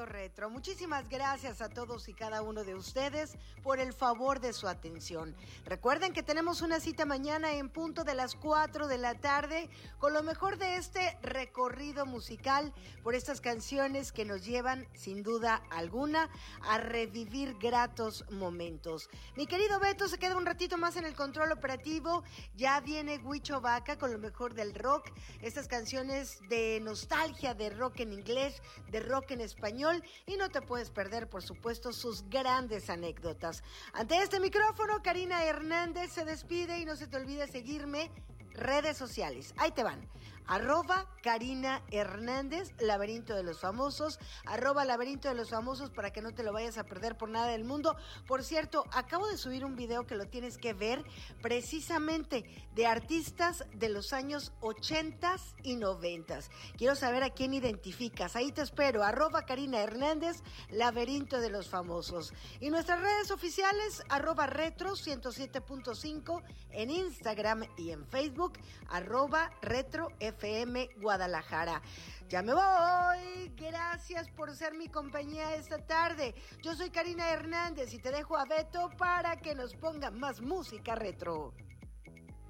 Retro. Muchísimas gracias a todos y cada uno de ustedes por el favor de su atención. Recuerden que tenemos una cita mañana en punto de las 4 de la tarde con lo mejor de este recorrido musical por estas canciones que nos llevan, sin duda alguna, a revivir gratos momentos. Mi querido Beto se queda un ratito más en el control operativo. Ya viene Huicho Vaca con lo mejor del rock. Estas canciones de nostalgia, de rock en inglés, de rock en español, y no te puedes perder, por supuesto, sus grandes anécdotas. Ante este micrófono, Karina Hernández se despide y no se te olvide seguirme. Redes sociales, ahí te van: @Karina Hernández, Laberinto de los Famosos, @Laberinto de los Famosos, para que no te lo vayas a perder por nada del mundo. Por cierto, acabo de subir un video que lo tienes que ver, precisamente de artistas de los años 80 y 90. Quiero saber a quién identificas. Ahí te espero, @Karina Hernández, Laberinto de los Famosos. Y nuestras redes oficiales, @Retro 107.5 en Instagram y en Facebook, @Retro FM Guadalajara. Ya me voy. Gracias por ser mi compañía esta tarde. Yo soy Karina Hernández y te dejo a Beto para que nos ponga más música retro.